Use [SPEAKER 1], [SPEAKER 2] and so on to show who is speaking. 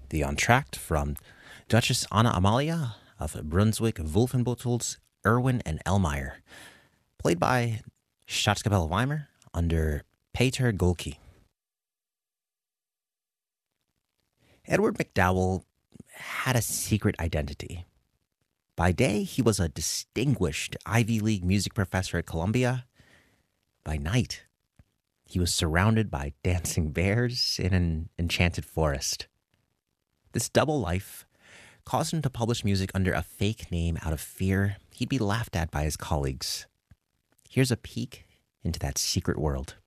[SPEAKER 1] the entr'acte from Duchess Anna Amalia of Brunswick-Wolfenbüttel's Erwin and Elmeyer, played by Staatskapelle Weimar under Peter Golke. Edward MacDowell had a secret identity. By day, he was a distinguished Ivy League music professor at Columbia. By night, he was surrounded by dancing bears in an enchanted forest. This double life caused him to publish music under a fake name out of fear he'd be laughed at by his colleagues. Here's a peek into that secret world.